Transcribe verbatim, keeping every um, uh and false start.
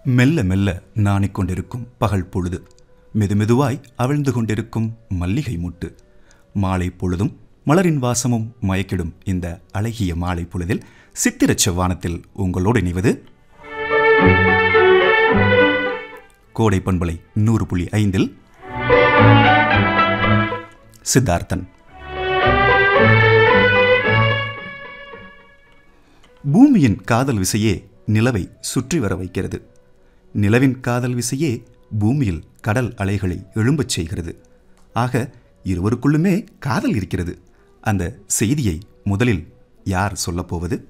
மெல்ல மெல்ல நாணிக் கொண்டிருக்கும் பகல் பொழுது, மெதுமெதுவாய் அவிழ்ந்து கொண்டிருக்கும் மல்லிகை மொட்டு, மாலை பொழுதும் மலரின் வாசமும் மயக்கிடும் இந்த அழகிய மாலை பொழுதில் சித்திரச் செவ்வானத்தில் உங்களோடு இணைவது கோடை பண்பலை நூறு புள்ளி ஐந்தில் சித்தார்த்தன். பூமியின் காதல் விசையே நிலவை சுற்றி வர வைக்கிறது. நிலவின் காதல் விசையே பூமியில் கடல் அலைகளை எழும்பச் செய்கிறது. ஆக இருவருக்குள்ளுமே காதல் இருக்கிறது. அந்த செய்தியை முதலில் யார் சொல்லப்போவது?